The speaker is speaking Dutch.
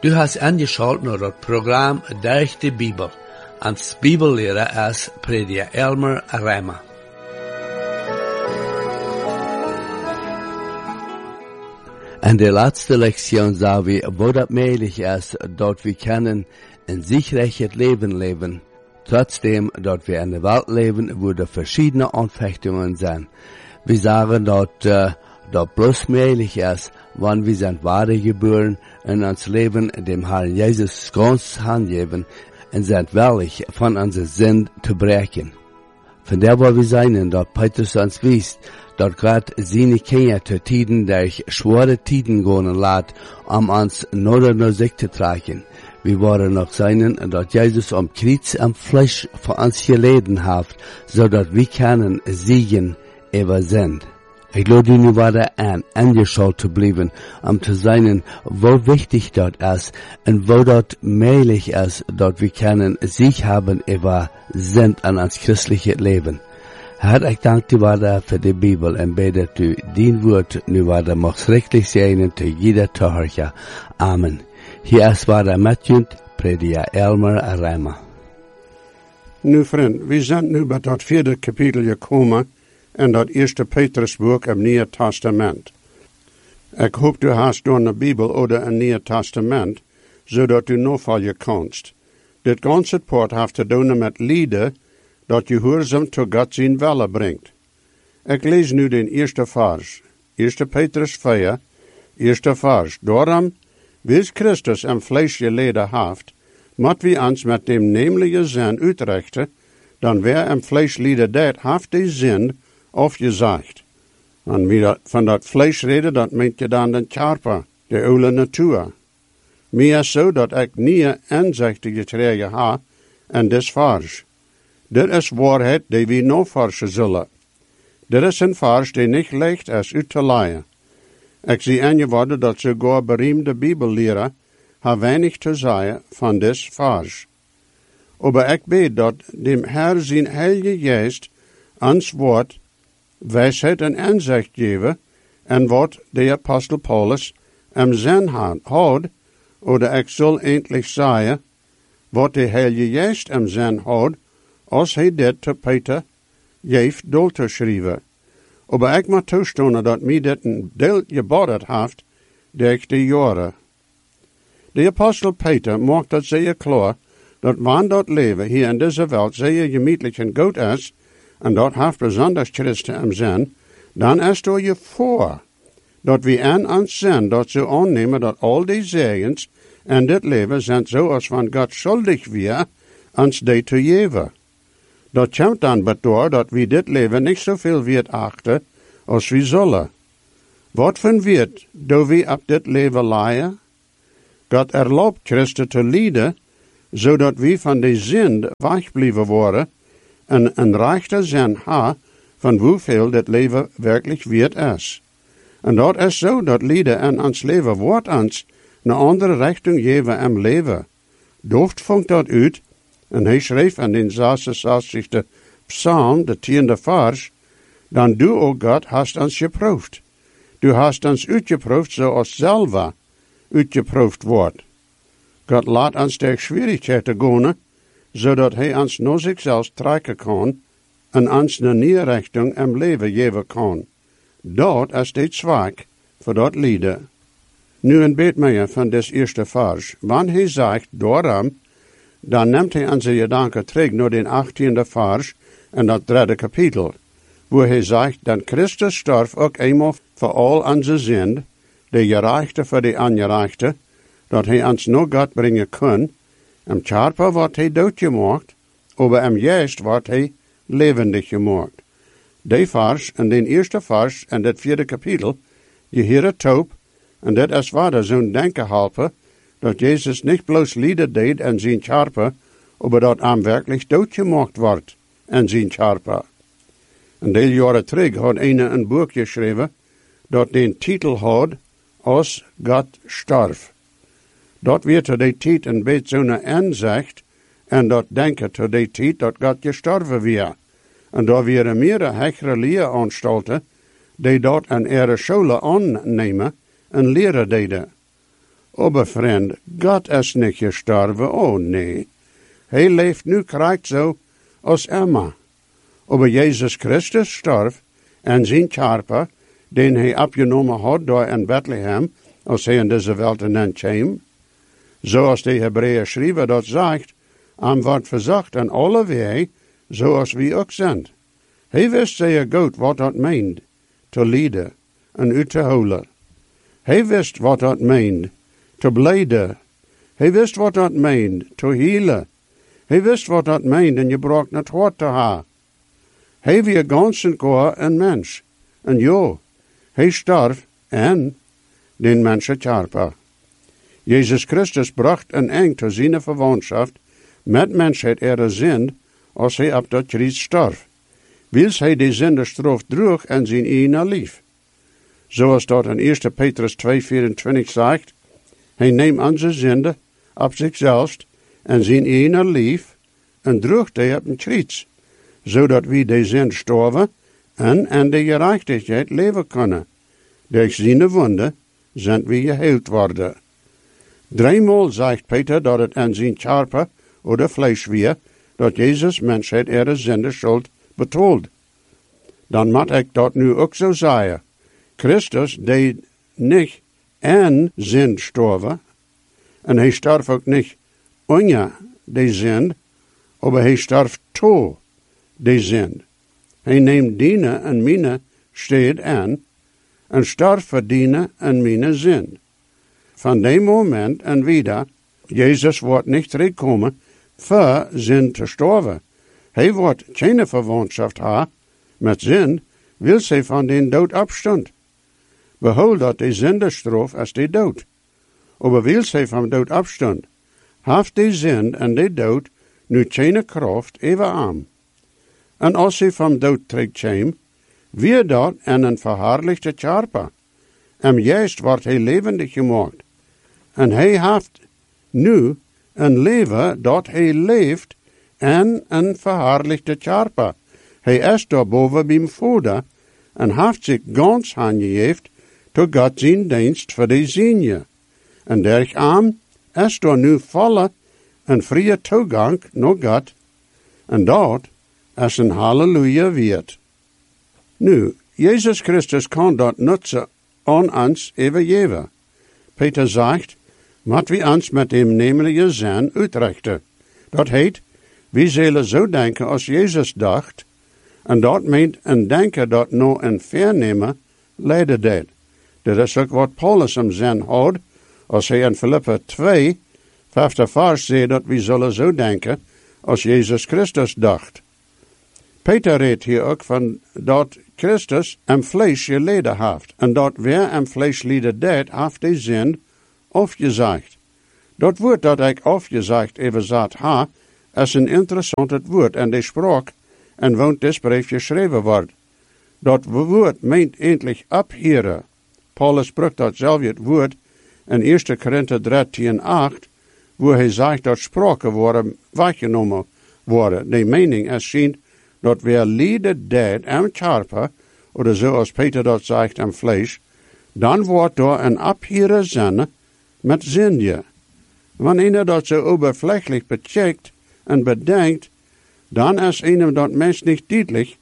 Du hast angeschaut naar het programma Durch de Bibel. Als Bibellehrer ist Prediger Elmer Reimer. In der letzten Lektion sahen wir, wo das möglich ist, dort wir können ein sicheres Leben leben, trotzdem dort wir in der Welt leben, wo da verschiedene Anfechtungen sind. Wir sagen, dort bloß möglich ist, wann wir sind wahre geboren und uns Leben dem Herrn Jesus ganz hingeben und sind willig von unserer Sünde zu brechen. Von der, wo wir sein, dort Petrus uns wies, dort Gott seine Kinder zu Tiden durch schwere Tiden gehen lässt, uns nur sich zu tragen. Wir wollen noch sein, dort Jesus am Kreuz am Fleisch für uns geleden hat, so dass wir können siegen über Sünde. Ich glaube, nu war angeschaut zu bleiben, zu sein, wo wichtig dort ist und wo dort möglich ist, dort wir können Sieg haben über Sünde an uns christliche Leben. Herr, ich danke dir für die Bibel und bete du dein Wort, nu war mach's richtig sein zu jeder Zuhörer. Amen. Hier ist Matthew, Prediger Elmer Reimer. Nu, vriend, we zijn nu bij dat 4e kapitel gekomen in dat 1. Petrusboek im Nieuwe Testament. Ik hoop du hast door de Bibel oder een Nieuwe Testament, zodat du nog volgen kannst. Dit ganze poort heeft te doen met lieden, dat je gehoorzaam tot God zijn wille brengt. Ik lees nu den 1. vers, 1. Petrus 4, 1. vers. Daarom, wils Christus im Fleisch geleden heeft, moet we ons met dem nemelijke zin uitrichten, dan wer im Fleisch lieden deed, heeft die zin afgezegd. En wie van dat vlees reden, dat meent je dan den Körper, de oude natuur. Meer zo dat ik nie inzichten gekregen ha en des vers. Dit is waarheid die we nog versen zullen. Dit is een vers die niet leicht is uit te leiden. Ik zie aangeworden dat sogar beroemde Bibellehrer ha weinig te zeggen van des vers. Aber ik bid dat dem Herr zijn heilige Geest ans woord wijsheid en inzicht geven en wat de apostel Paulus am zin had, oder ik zal endlich zeggen, wat de heilige Geest am zin had, als hij dit te Peter heeft door te schrijven. Aber ik moet toestaan dat mij dit een deel geboden heeft, durch de jaren. De apostel Peter maakt dat zeer klaar, dat wanneer dat leven hier in deze wereld zeer gemütlich en goed is, en dat heeft besonders Christen am zin, dan is er je voor, dat we aan ons zin dat zo aannemen dat al die zegens en dit leven zijn zoals van God schuldig weer, ons die te geven. Dat komt dan bedoor dat we dit leven niet zoveel weer achten, als we zullen. Wat van wird, do we op dit leven leiden? God erlaubt Christen te lijden, zodat we van de zin wegblijven worden, en een rechte zin ha van hoeveel dit leven werkelijk waard is. En dat is zo dat lijden en ons leven wordt ons een andere richting geven en leven. Dooft vangt dat uit, en hij schreef in den 66e psalm, de 10e vers, dan du, o God, hast ons geproefd. Du hast ons uitgeproefd zoals zelf uitgeproefd wordt. God laat ons door schwierigheden gaan, zodat hij ons naar zichzelf trekken kan en ons een nieuwe richting im leven geven kan. Dat is dit zwak voor dat lijden. Nu een beetje meer van dit eerste vers. Wanneer hij zegt, daarom, dan neemt hij onze gedanken terug naar den 18e vers en dat 3e kapitel, waar hij zegt, dan Christus stierf ook eenmaal voor al onze zin, de gerechte voor de ongerechte, dat hij ons naar God brengen kan. Im Körper wordt hij doodgemaakt, aber im Geest wordt hij levendig gemaakt. Die vers en den eerste vers en dat 4e kapitel, je hier het op, en dat is waar zo'n denken helpen, dat Jezus niet bloos lijden deed in zijn Körper, aber dat hem werkelijk doodgemaakt wordt in zijn Körper. En deel jaren terug had een boek geschreven, dat den titel had, Als God starf. Dat weer te die tijd een beetje zo'n inzicht, en dat denken te die tijd dat God gestorven weer. En daar weer meerdere hechtere leeranstalten, die dat een ere scholen aannemen en leren deden. Aber vriend, Gott is niet gestorven, oh nee. Hij leeft nu krijgt zo als Emma. Aber Jezus Christus starf en zijn karper, den hij opgenomen had door in Bethlehem, als hij in deze wereld in kwam. Zoals de Hebreeën schrijven dat zegt, wordt verzocht en alle wij, zoals wij ook zijn. Hij wist zeer goed wat dat meent, te lijden en uit te holen. Hij wist wat dat meent, te blijden. Hij wist wat dat meent, te healen. Hij wist wat dat meent en je bracht het hart te hebben. Hij weer gans en koor een mens. En jo, hij starf en den mensen karper. Jezus Christus bracht een eind tot zijn verwantschap met mensheid zin als hij op dat kruis starf. Wils hij de zenderstraf droeg en zijn eigen lief. Zoals dat in 1 Petrus 2:24 zegt, hij neemt onze zinde op zichzelf en zijn eigen lief en droeg die op een kruis, zodat wij de zin storven en de gerechtigheid leven kunnen. Door zijn wonden zijn we geheeld worden. 3-maal zegt Peter dat het aan zijn karper oder vlees weer, dat Jezus mensheid zinde schuld betoeld. Dan moet ik dat nu ook zo zeggen. Christus deed niet en zin storven, en hij starf ook niet onder de zin, maar hij starf toe de zin. Hij neemt diene en mine steed aan, en starf voor diene en mine zin. Van die moment en wieder, Jezus wordt niet terugkomen voor zin te storven. Hij wordt geen verwantschap hebben met zin, wil zij van den dood afstand. Behoud dat de zenderstraf als de dood. Maar wil zij van dood afstand, heeft de zin en de dood nu geen kracht even aan. En als zij van dood terugkwam, weer dat en een verhaarlijkte karper. En juist wordt hij levendig gemaakt. En hij heeft nu een leven dat hij leeft en een verhaarlijkte karper. Hij is daarboven bij Vader en heeft zich gans aangegeven tot God zijn dienst voor de zienje. En daaraan is er nu volle en vrije toegang naar God. En dat is een halleluja waard. Nu, Jezus Christus kan dat nutzen aan ons even. Peter zegt, wat we ons met hem nemelijke zijn uitrichten. Dat heet, we zullen zo denken als Jezus dacht, en dat meent een denken dat nou een vernemen leiden deed. Dat is ook wat Paulus hem zijn houdt, als hij in Filippen 2, 5 vers zei dat we zullen zo denken als Jezus Christus dacht. Peter redt hier ook van dat Christus een vlees geleden heeft, en dat wer een vlees lijden deed, heeft de zin afgezegd. Dat woord dat ik afgezegd even zat ha, is een interessant woord en de spraak en woont dit brief geschreven wordt. Dat woord meent eindelijk abheren. Paulus gebruikt datzelfde woord in 1 Korinther 13:8, waar hij zegt dat spraken worden weggenomen worden. De mening is zien dat weer lijden deed aan karper, of zoals Peter dat zegt aan vlees, dan wordt door een abheren zin met zinje. Wanneer dat zo oberflächlich becheckt en bedenkt, dan is einem dat mens niet duidelijk